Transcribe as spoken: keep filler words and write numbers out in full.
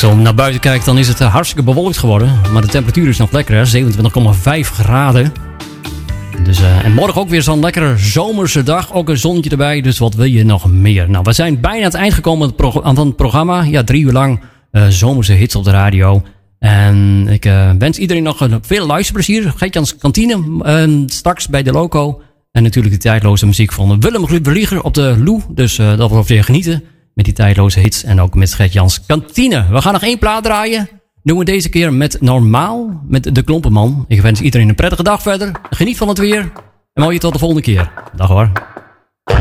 zo naar buiten kijkt, dan is het hartstikke bewolkt geworden. Maar de temperatuur is nog lekker, hè? zevenentwintig komma vijf graden. Dus, uh, en morgen ook weer zo'n lekkere zomerse dag. Ook een zonnetje erbij, dus wat wil je nog meer? Nou, we zijn bijna aan het eind gekomen van het programma. Ja, drie uur lang uh, zomerse hits op de radio. En ik uh, wens iedereen nog uh, veel luisterplezier. Gert-Jans Kantine, uh, straks bij de loco. En natuurlijk de tijdloze muziek van Willem Vlieger op de Lou. Dus uh, dat wordt weer genieten met die tijdloze hits. En ook met Gert-Jans Kantine. We gaan nog één plaat draaien. Doen we deze keer met Normaal, met De Klompenman. Ik wens iedereen een prettige dag verder. Geniet van het weer. En mooi tot de volgende keer. Dag hoor.